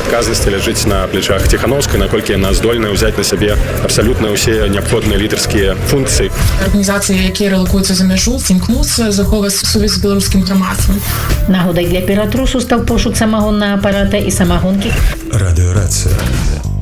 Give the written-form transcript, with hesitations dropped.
адказнасці ляжыць на плечах Ціхановскай, наколькі яна здольная ўзяць на сябе абсалютна ўсе неабходныя лідарскія функцыі. Арганізацыі, якія рэлакуюцца за мяжу, імкнуцца захоўваць сувязь з беларускім грамадствам. Нагодай для Петрусу стаў пошук самагоннага апарата і самагонкі. Радыёрацыя.